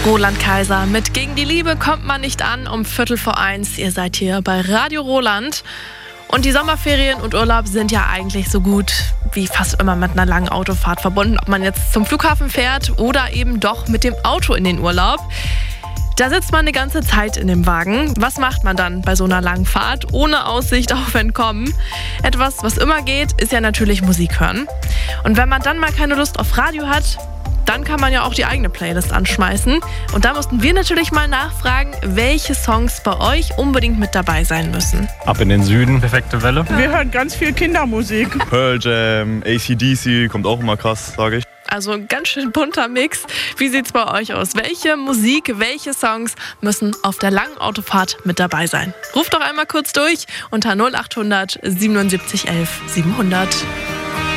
Roland Kaiser mit Gegen die Liebe kommt man nicht an um 1:15. Ihr seid hier bei Radio Roland. Und die Sommerferien und Urlaub sind ja eigentlich so gut wie fast immer mit einer langen Autofahrt verbunden. Ob man jetzt zum Flughafen fährt oder eben doch mit dem Auto in den Urlaub. Da sitzt man eine ganze Zeit in dem Wagen. Was macht man dann bei so einer langen Fahrt ohne Aussicht auf Entkommen? Etwas, was immer geht, ist ja natürlich Musik hören. Und wenn man dann mal keine Lust auf Radio hat, dann kann man ja auch die eigene Playlist anschmeißen. Und da mussten wir natürlich mal nachfragen, welche Songs bei euch unbedingt mit dabei sein müssen. Ab in den Süden, perfekte Welle. Wir hören ganz viel Kindermusik. Pearl Jam, AC/DC kommt auch immer krass, sage ich. Also ein ganz schön bunter Mix. Wie sieht's bei euch aus? Welche Musik, welche Songs müssen auf der langen Autofahrt mit dabei sein? Ruft doch einmal kurz durch unter 0800 77 11 700.